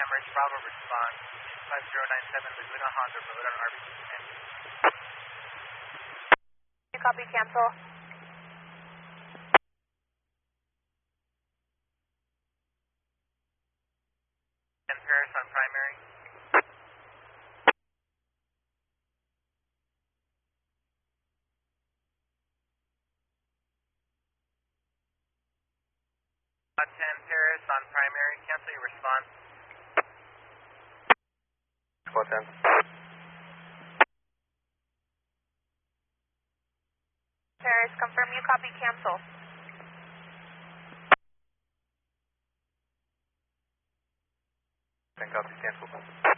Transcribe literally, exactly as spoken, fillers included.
Hemorrhage Bravo response. five zero nine seven Laguna Honda Road on R B C ten. Copy, cancel. ten Paris on primary. ten Paris on primary, cancel your response. Squad ten. Paris, confirm you copy, cancel. ten copy, cancel.